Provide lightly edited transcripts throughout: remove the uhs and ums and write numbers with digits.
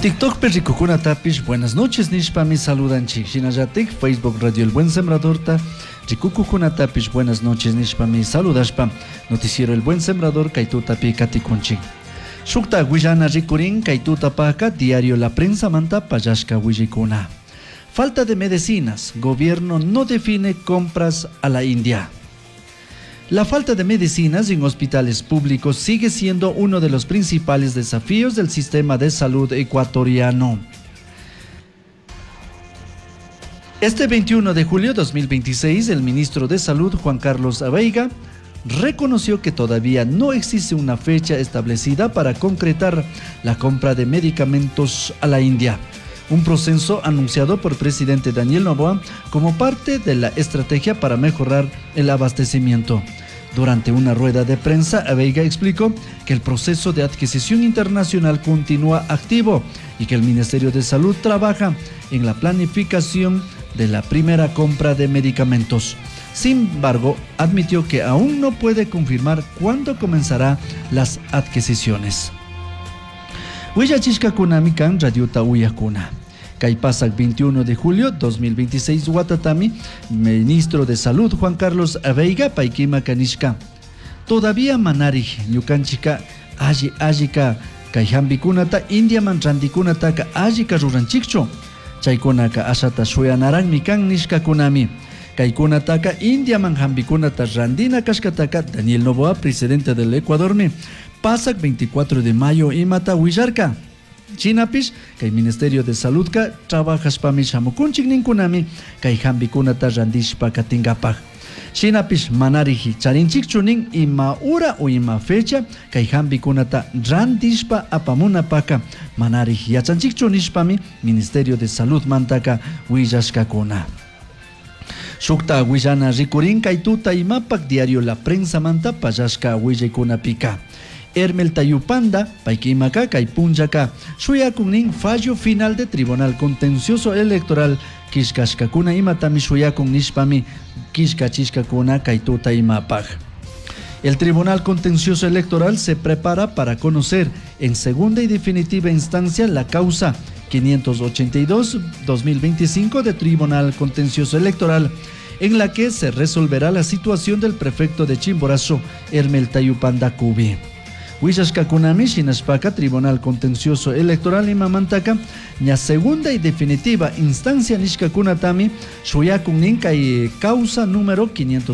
TikTok perricocuna tapish, buenas noches nishpami saludanchi. Shinayatik, Facebook Radio El Buen Sembrador ta. Rikukucuna tapish, buenas noches nishpami saludashpa. Noticiero El Buen Sembrador kaituta pi katikunchi. Shukta Guillana Rikurin kaituta paka diario La Prensa manta payashka Willikuna. Falta de medicinas. Gobierno no define compras a la India. La falta de medicinas en hospitales públicos sigue siendo uno de los principales desafíos del sistema de salud ecuatoriano. Este 21 de julio de 2026, el ministro de Salud, Juan Carlos Abeiga, reconoció que todavía no existe una fecha establecida para concretar la compra de medicamentos a la India. Un proceso anunciado por el presidente Daniel Noboa como parte de la estrategia para mejorar el abastecimiento. Durante una rueda de prensa, Abeiga explicó que el proceso de adquisición internacional continúa activo y que el Ministerio de Salud trabaja en la planificación de la primera compra de medicamentos. Sin embargo, admitió que aún no puede confirmar cuándo comenzará las adquisiciones. Huillachishka kunamikan radiota uyakuna. Kaipasak 21 de julio 2026 Watatami, ministro de Salud Juan Carlos Abeiga Paikima Kanishka. Todavía manarij ñukanchika ajika kayhambikunata India man randikunataka ajika ruranchikchu. Chaykunaka ashata shuyanaranmi kan nishka kunami. Kaykunataka India man hambikunata randina kashkataka Daniel Noboa, presidente del Ecuador, pasak 24 de mayo imata willarka. Chinapish, kay Ministerio de Salud ka trabajashpami shamukunchik ninkunami kay hambikunata randishpa katingapaj. Chinapish manariji charinchikchunin ima hora o ima fecha kay hambikunata randishpa apamunapaka manariji yachanchikchunishpami Ministerio de Salud mantaka willashkakuna. Shukta Guillana Rikurin kaituta imapak diario La Prensa manta payashka willaykunapika. Hermel Tayupanda, Paikimaka, Kaipunjaka, Shuyakunin, fallo final de Tribunal Contencioso Electoral, Kishkashkakuna imatami Shuyakun Nishpami, Kishkachishkakuna, Kaituta imapaj. El Tribunal Contencioso Electoral se prepara para conocer en segunda y definitiva instancia la causa 582-2025 de Tribunal Contencioso Electoral, en la que se resolverá la situación del prefecto de Chimborazo, Hermel Tayupanda Kubi. Huishashkakunami Shinashpaka Tribunal Contencioso Electoral Imamantaka ña segunda y definitiva instancia Nishkakunatami Shuyakunin kay causa número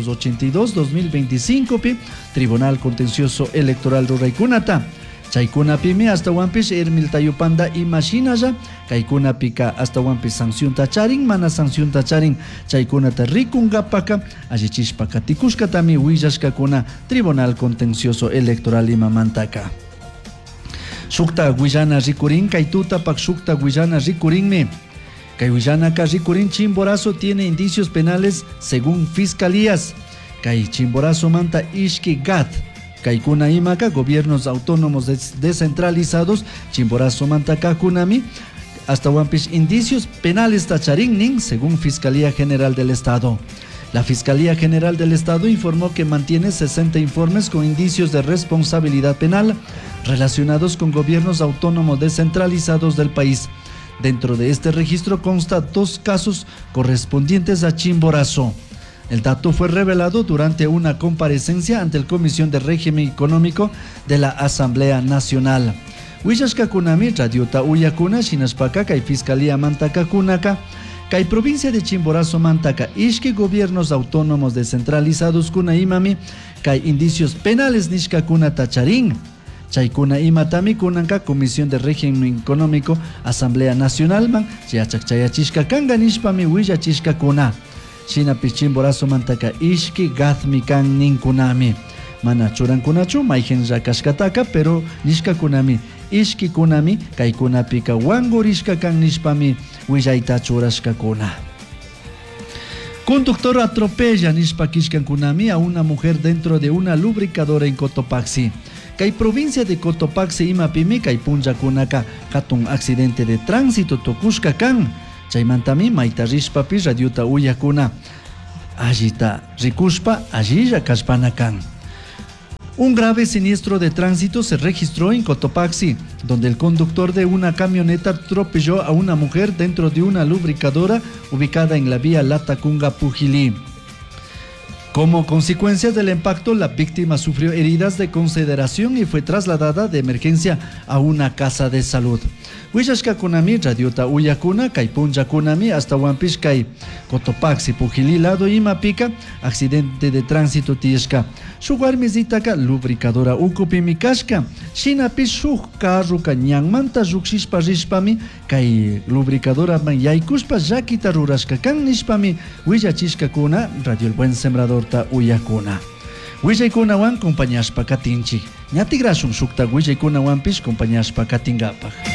582-2025 pi Tribunal Contencioso Electoral Ruraykunata. Chaykunapimi hasta Wampish Hermel Tayupanda imashinaya Kaikunapika hasta Wampish sanción tacharin mana sanción tacharin Chaykunata rikungapaka allichishpaka tikushkatami willashkakuna Tribunal Contencioso Electoral imamantaka. Shukta Guillana Rikurin kaituta pak Shukta Guillana Rikurinmi. Kay Guillanaka Rikurin Chimborazo tiene indicios penales según fiscalías. Kay Chimborazo manta ishki gat. Kaikuna imaka, gobiernos autónomos descentralizados, Chimborazo mantaka kunami, hasta Wampish indicios penales tacharinnin, según Fiscalía General del Estado. La Fiscalía General del Estado informó que mantiene 60 informes con indicios de responsabilidad penal relacionados con gobiernos autónomos descentralizados del país. Dentro de este registro consta 2 casos correspondientes a Chimborazo. El dato fue revelado durante una comparecencia ante la Comisión de Régimen Económico de la Asamblea Nacional. Huishashkakunami radiota uyakuna Shinashpaka kay Fiscalía mantaka kunaka kay provincia de Chimborazo mantaka ishki gobiernos autónomos descentralizados kuna imami kay indicios penales nishkakuna tacharin. Chaykuna imatami kunanka Comisión de Régimen Económico Asamblea Nacional man yachakchayachishka kanga nishpami willachishkakuna. Shinapish Chimborazo mantaka ishki gathmi kan ninkunami. Mana churankunachu mayhen rakashkataka, pero nishkakunami ishki kunami kaykunapika wangurishka kan nishpami willayta churashkakuna. Conductor atropella nishpakishkankunami a una mujer dentro de una lubricadora en Cotopaxi. Kay provincia de Cotopaxi imapimi kay punjakunaka hatun accidente de tránsito tokushka kan. Chaymantami maita rishpapi radiota uyakuna allita rikushpa allilla kashpanakan. Un grave siniestro de tránsito se registró en Cotopaxi, donde el conductor de una camioneta atropelló a una mujer dentro de una lubricadora ubicada en la vía Latacunga-Pujilí. Como consecuencia del impacto, la víctima sufrió heridas de consideración y fue trasladada de emergencia a una casa de salud. Huillashka kunami radiota uyakuna kay puncha kunami hasta Huampishkay Cotopaxi Pujilí lado Imapika accidente de tránsito tiyashka. Shuwarmizitaka lubricadora ukupimi kashka. Shinapi shuk carro ñanmanta rukshishpa rishpami kay lubricadora man yaykushpa llakita rurashka kan nishpami willachishka kuna Radio El Buen Sembrador ta uyakuna. Willaykunawan compañashpa katinchi. Ñatigrashun shukta willaykunawanpish compañashpa katingapaj.